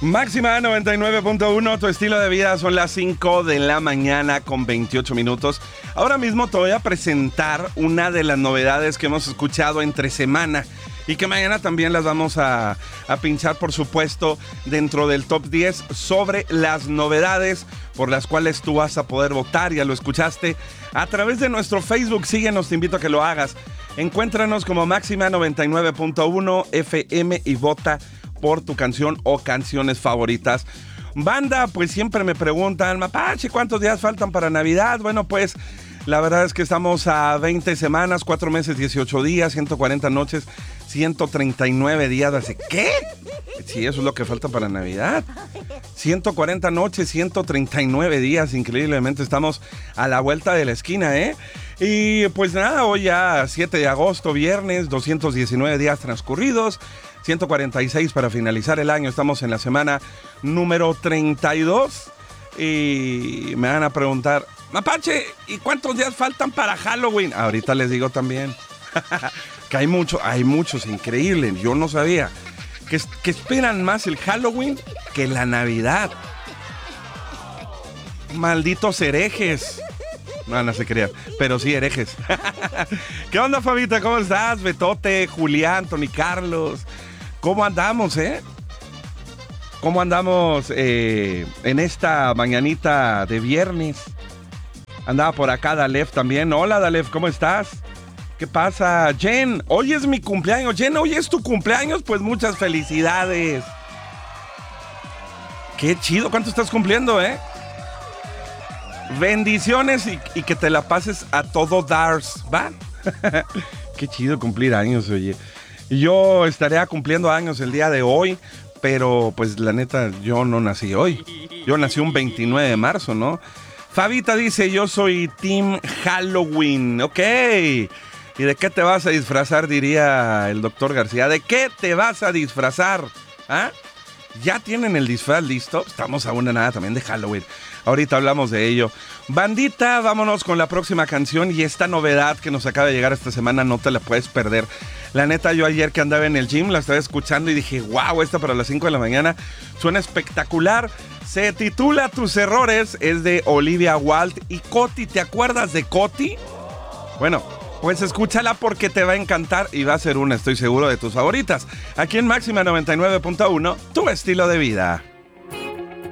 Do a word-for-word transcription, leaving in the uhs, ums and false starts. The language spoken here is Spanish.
Máxima noventa y nueve punto uno, tu estilo de vida. Son las cinco de la mañana con veintiocho minutos. Ahora mismo te voy a presentar una de las novedades que hemos escuchado entre semana y que mañana también las vamos a, a pinchar, por supuesto, dentro del top diez sobre las novedades por las cuales tú vas a poder votar. Ya lo escuchaste a través de nuestro Facebook. Síguenos, te invito a que lo hagas. Encuéntranos como Máxima noventa y nueve punto uno F M y vota por tu canción o canciones favoritas. Banda, pues siempre me preguntan, Mapache, ¿cuántos días faltan para Navidad? Bueno, pues la verdad es que estamos a veinte semanas, cuatro meses, dieciocho días, ciento cuarenta noches, ciento treinta y nueve días. Así, ¿qué? Sí, eso es lo que falta para Navidad. ciento cuarenta noches, ciento treinta y nueve días. Increíblemente estamos a la vuelta de la esquina, ¿eh? Y pues nada, hoy ya siete de agosto, viernes, doscientos diecinueve días transcurridos. ciento cuarenta y seis para finalizar el año. Estamos en la semana número treinta y dos. Y me van a preguntar, Mapache, ¿y cuántos días faltan para Halloween? Ahorita les digo también. Que hay mucho, hay muchos, increíble. Yo no sabía. Que, que esperan más el Halloween que la Navidad. Malditos herejes. No, no se crean, pero sí herejes. ¿Qué onda, Fabita? ¿Cómo estás? Betote, Julián, Tony Carlos. ¿Cómo andamos, eh? ¿Cómo andamos eh, en esta mañanita de viernes? Andaba por acá Dalef también. Hola, Dalef, ¿cómo estás? ¿Qué pasa? Jen, hoy es mi cumpleaños. Jen, hoy es tu cumpleaños. Pues muchas felicidades. Qué chido. ¿Cuánto estás cumpliendo, eh? Bendiciones y, y que te la pases a todo Dars, ¿va? Qué chido cumplir años, oye. Yo estaré cumpliendo años el día de hoy, pero pues la neta, yo no nací hoy. Yo nací un veintinueve de marzo, ¿no? Fabita dice, yo soy Team Halloween, ok. ¿Y de qué te vas a disfrazar? Diría el doctor García. ¿De qué te vas a disfrazar? ¿Ah? ¿Ya tienen el disfraz listo? Estamos a una nada también de Halloween. Ahorita hablamos de ello. Bandita, vámonos con la próxima canción y esta novedad que nos acaba de llegar esta semana no te la puedes perder. La neta, yo ayer que andaba en el gym la estaba escuchando y dije, wow, esta para las cinco de la mañana suena espectacular. Se titula Tus Errores, es de Olivia Wilde y Coti. ¿Te acuerdas de Coti? Bueno, pues escúchala porque te va a encantar y va a ser una, estoy seguro, de tus favoritas. Aquí en Máxima noventa y nueve punto uno, tu estilo de vida.